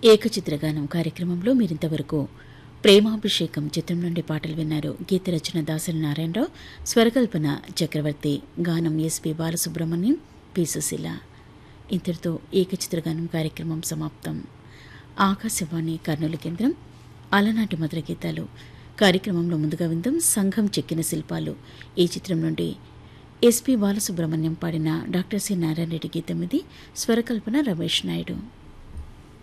ఏకచిత్రగానం కార్యక్రమంలో మీరింతవరకు ప్రేమాభిషేకం చిత్రం నుండి పాటలు విన్నారు. గీత రచన దాసరి నారాయణరావు, స్వరకల్పన చక్రవర్తి, గానం ఎస్పి బాలసుబ్రహ్మణ్యం, పి సుశీల. ఇంతటితో ఏకచిత్రగానం కార్యక్రమం సమాప్తం. ఆకాశవాణి కర్నూలు కేంద్రం. అలనాటి మధుర గీతాలు కార్యక్రమంలో ముందుగా విందాం సంఘం చెక్కిన శిల్పాలు ఈ చిత్రం నుండి ఎస్పి బాలసుబ్రహ్మణ్యం పాడిన డాక్టర్ సి నారాయణ రెడ్డి గీతం. ఇది స్వరకల్పన రమేష్ నాయుడు.